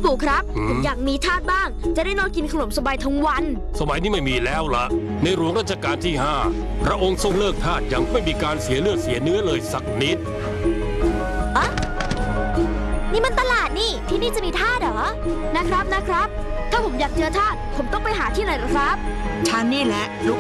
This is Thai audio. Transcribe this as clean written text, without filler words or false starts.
ปู่ครับผมอยากมีทาสบ้างจะได้นอนกินขนมสบายทั้งวันสมัยนี้ไม่มีแล้วล่ะในหลวงรัชกาลที่5พระองค์ทรงเลิกทาสอย่างไม่มีการเสียเลือดเสียเนื้อเลยสักนิดอะนี่มันตลาดนี่ที่นี่จะมีทาสเหรอนะครับถ้าผมอยากเจอทาสผมต้องไปหาที่ไหนหรอครับฉันนี่แหละลูก